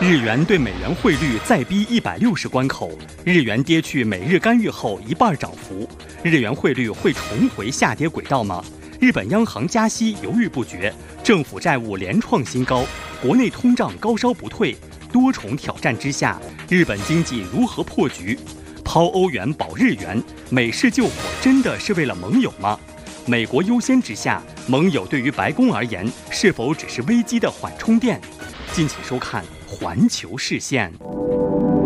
日元对美元汇率再逼160关口，日元跌去美日干预后一半涨幅，日元汇率会重回下跌轨道吗？日本央行加息犹豫不决，政府债务连创新高，国内通胀高烧不退，多重挑战之下，日本经济如何破局？抛欧元保日元，美式救火真的是为了盟友吗？美国优先之下，盟友对于白宫而言，是否只是危机的缓冲垫？敬请收看《环球视线》。